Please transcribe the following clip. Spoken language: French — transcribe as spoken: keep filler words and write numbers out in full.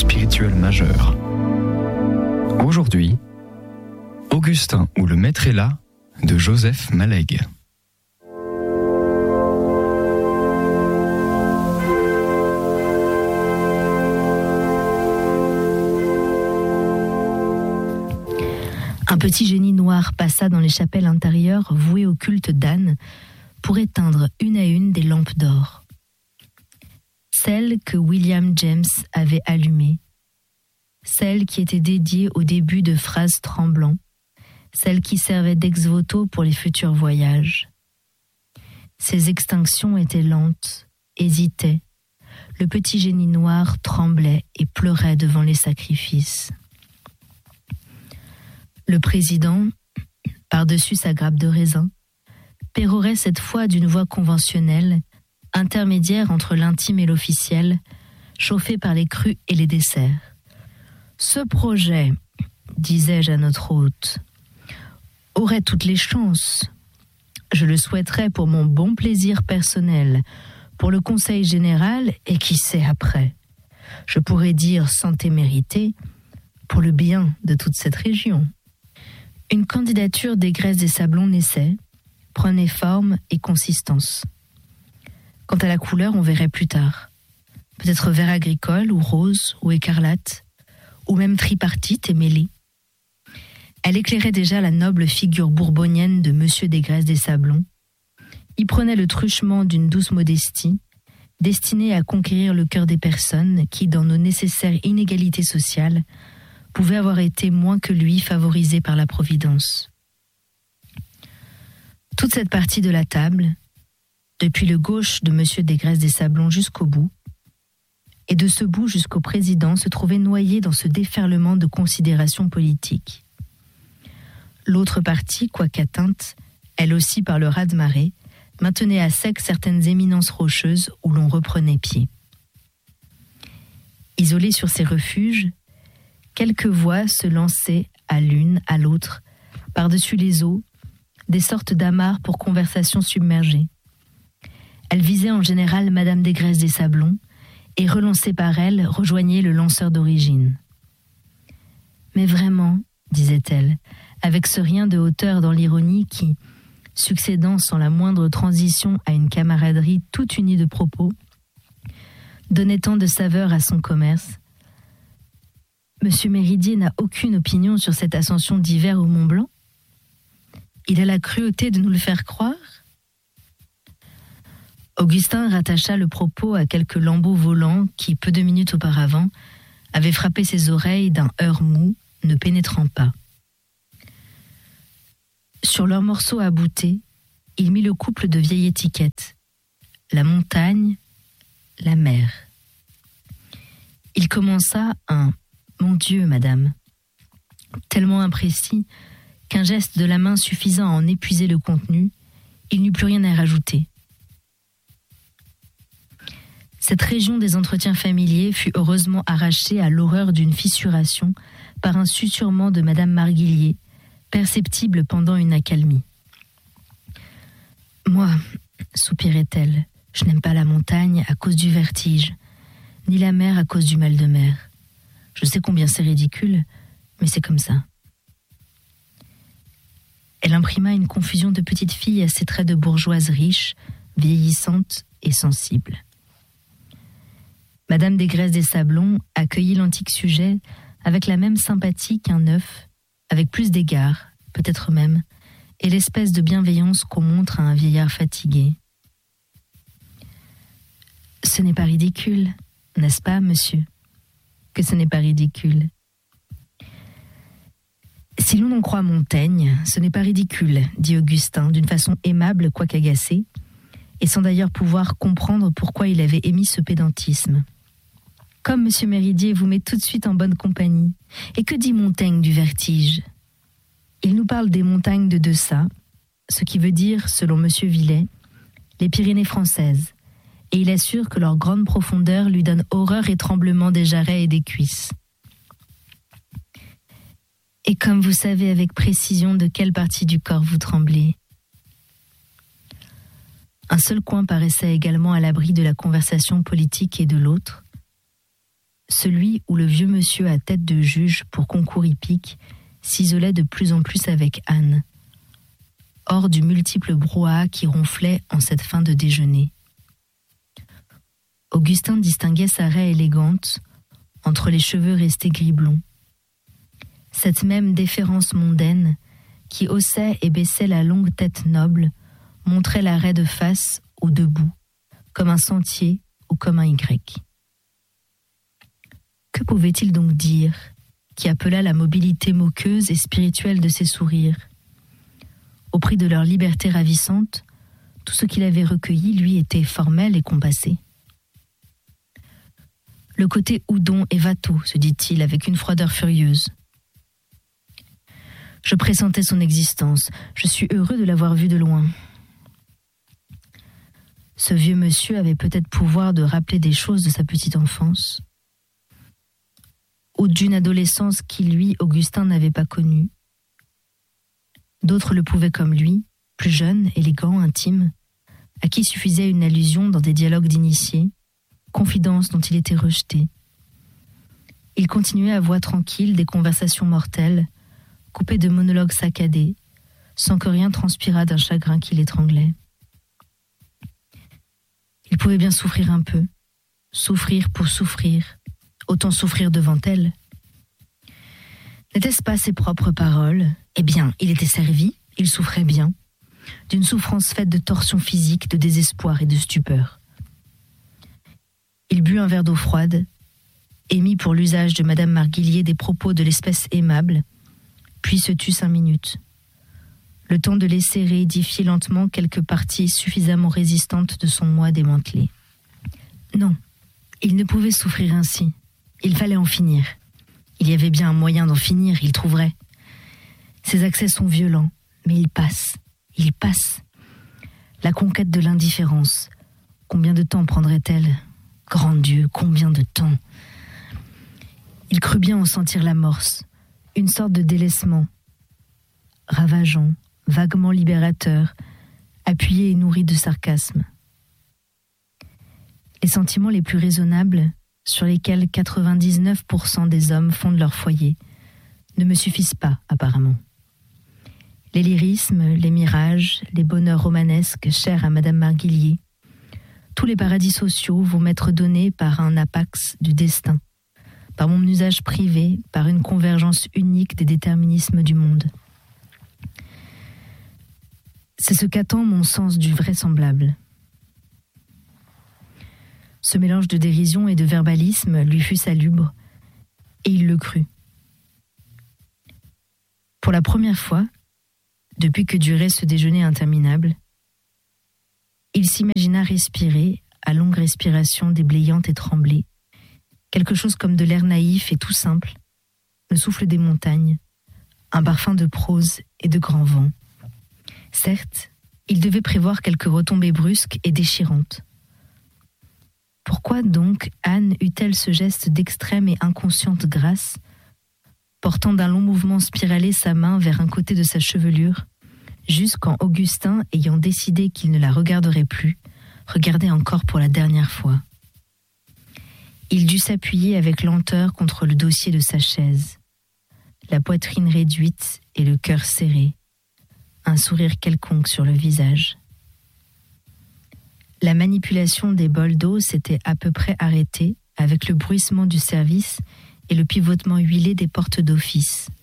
spirituel majeur. Aujourd'hui, Augustin ou le maître est là de Joseph Malègue. Un petit génie noir passa dans les chapelles intérieures vouées au culte d'Anne pour éteindre une à une des lampes d'or. Celle que William James avait allumée, celle qui était dédiée au début de phrases tremblants, celle qui servait d'ex-voto pour les futurs voyages. Ces extinctions étaient lentes, hésitaient. Le petit génie noir tremblait et pleurait devant les sacrifices. Le président, par-dessus sa grappe de raisin, pérorait cette fois d'une voix conventionnelle, intermédiaire entre l'intime et l'officiel, chauffée par les crus et les desserts. « Ce projet, disais-je à notre hôte, aurait toutes les chances. Je le souhaiterais pour mon bon plaisir personnel, pour le Conseil général et qui sait après. Je pourrais dire sans témérité, pour le bien de toute cette région. » Une candidature des Graisses des Sablons naissait, prenait forme et consistance. Quant à la couleur, on verrait plus tard. Peut-être vert agricole, ou rose, ou écarlate, ou même tripartite et mêlée. Elle éclairait déjà la noble figure bourbonienne de Monsieur des Graisses des Sablons, y prenait le truchement d'une douce modestie, destinée à conquérir le cœur des personnes qui, dans nos nécessaires inégalités sociales, pouvaient avoir été moins que lui favorisées par la Providence. Toute cette partie de la table, depuis le gauche de Monsieur des Graisses des Sablons jusqu'au bout, et de ce bout jusqu'au président, se trouvait noyée dans ce déferlement de considérations politiques. L'autre partie, quoique atteinte, elle aussi par le raz-de-marée, maintenait à sec certaines éminences rocheuses où l'on reprenait pied. Isolée sur ces refuges, quelques voix se lançaient à l'une, à l'autre, par-dessus les eaux, des sortes d'amarres pour conversation submergée. Elles visaient en général Madame des Graisses des Sablons, et relancées par elle, rejoignaient le lanceur d'origine. Mais vraiment, disait-elle, avec ce rien de hauteur dans l'ironie qui, succédant sans la moindre transition à une camaraderie toute unie de propos, donnait tant de saveur à son commerce. Monsieur Méridier n'a aucune opinion sur cette ascension d'hiver au Mont Blanc? Il a la cruauté de nous le faire croire? Augustin rattacha le propos à quelques lambeaux volants qui, peu de minutes auparavant, avaient frappé ses oreilles d'un heurt mou, ne pénétrant pas. Sur leur morceau à bouter, il mit le couple de vieilles étiquettes. La montagne, la mer. Il commença un « Mon Dieu, madame », tellement imprécis qu'un geste de la main suffisant à en épuiser le contenu, il n'eut plus rien à rajouter. Cette région des entretiens familiers fut heureusement arrachée à l'horreur d'une fissuration par un susurrement de madame Marguillier, perceptible pendant une accalmie. « Moi, soupirait-elle, je n'aime pas la montagne à cause du vertige, ni la mer à cause du mal de mer. Je sais combien c'est ridicule, mais c'est comme ça. » Elle imprima une confusion de petite fille à ses traits de bourgeoise riche, vieillissante et sensible. Madame des Graisses des Sablons accueillit l'antique sujet avec la même sympathie qu'un neuf, avec plus d'égard, peut-être même, et l'espèce de bienveillance qu'on montre à un vieillard fatigué. « Ce n'est pas ridicule, n'est-ce pas, monsieur ? Que ce n'est pas ridicule. Si l'on en croit Montaigne, ce n'est pas ridicule, dit Augustin d'une façon aimable quoique agacée, et sans d'ailleurs pouvoir comprendre pourquoi il avait émis ce pédantisme. Comme monsieur Méridier vous met tout de suite en bonne compagnie. Et que dit Montaigne du vertige ? Il nous parle des montagnes de Deçà, ce qui veut dire, selon monsieur Villet, les Pyrénées françaises, et il assure que leur grande profondeur lui donne horreur et tremblement des jarrets et des cuisses. Et comme vous savez avec précision de quelle partie du corps vous tremblez. Un seul coin paraissait également à l'abri de la conversation politique et de l'autre, celui où le vieux monsieur à tête de juge pour concours hippique s'isolait de plus en plus avec Anne, hors du multiple brouhaha qui ronflait en cette fin de déjeuner. Augustin distinguait sa raie élégante entre les cheveux restés gris-blond. Cette même déférence mondaine qui haussait et baissait la longue tête noble montrait la raie de face ou debout, comme un sentier ou comme un Y. Que pouvait-il donc dire qui appela la mobilité moqueuse et spirituelle de ses sourires? Au prix de leur liberté ravissante, tout ce qu'il avait recueilli, lui, était formel et compassé. Le côté houdon et Watteau, se dit-il avec une froideur furieuse. Je pressentais son existence, je suis heureux de l'avoir vu de loin. Ce vieux monsieur avait peut-être pouvoir de rappeler des choses de sa petite enfance, ou d'une adolescence qui, lui, Augustin, n'avait pas connue. D'autres le pouvaient comme lui, plus jeune, élégant, intime, à qui suffisait une allusion dans des dialogues d'initiés, confidence dont il était rejeté. Il continuait à voix tranquille des conversations mortelles, coupées de monologues saccadés, sans que rien transpirât d'un chagrin qui l'étranglait. Il pouvait bien souffrir un peu, souffrir pour souffrir, autant souffrir devant elle. N'était-ce pas ses propres paroles? Eh bien, il était servi, il souffrait bien, d'une souffrance faite de torsions physiques, de désespoir et de stupeur. Il but un verre d'eau froide, émit pour l'usage de Madame Marguillier des propos de l'espèce aimable, puis se tut cinq minutes. Le temps de laisser réédifier lentement quelques parties suffisamment résistantes de son moi démantelé. Non, il ne pouvait souffrir ainsi. Il fallait en finir. Il y avait bien un moyen d'en finir, il trouverait. Ses accès sont violents, mais ils passent, ils passent. La conquête de l'indifférence, combien de temps prendrait-elle? Grand Dieu, combien de temps? Il crut bien en sentir l'amorce, une sorte de délaissement, ravageant, vaguement libérateur, appuyé et nourri de sarcasme. Les sentiments les plus raisonnables, sur lesquels quatre-vingt-dix-neuf pour cent des hommes fondent leur foyer, ne me suffisent pas, apparemment. Les lyrismes, les mirages, les bonheurs romanesques chers à Madame Marguillier, tous les paradis sociaux vont m'être donnés par un apax du destin, par mon usage privé, par une convergence unique des déterminismes du monde. C'est ce qu'attend mon sens du vraisemblable. Ce mélange de dérision et de verbalisme lui fut salubre, et il le crut. Pour la première fois, depuis que durait ce déjeuner interminable, il s'imagina respirer, à longue respiration déblayante et tremblée, quelque chose comme de l'air naïf et tout simple, le souffle des montagnes, un parfum de prose et de grand vent. Certes, il devait prévoir quelques retombées brusques et déchirantes. Pourquoi donc Anne eut-elle ce geste d'extrême et inconsciente grâce, portant d'un long mouvement spiralé sa main vers un côté de sa chevelure, jusqu'en Augustin, ayant décidé qu'il ne la regarderait plus, regardait encore pour la dernière fois. Il dut s'appuyer avec lenteur contre le dossier de sa chaise, la poitrine réduite et le cœur serré, un sourire quelconque sur le visage. La manipulation des bols d'eau s'était à peu près arrêtée avec le bruissement du service et le pivotement huilé des portes d'office.